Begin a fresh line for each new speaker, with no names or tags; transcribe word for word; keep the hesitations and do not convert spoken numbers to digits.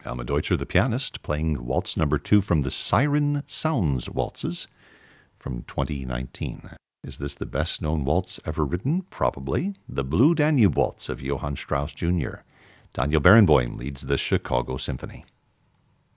Alma Deutscher, the pianist, playing Waltz Number Two from the Siren Sounds Waltzes from twenty nineteen. Is this the best-known waltz ever written? Probably. The Blue Danube Waltz of Johann Strauss Junior Daniel Barenboim leads the Chicago Symphony.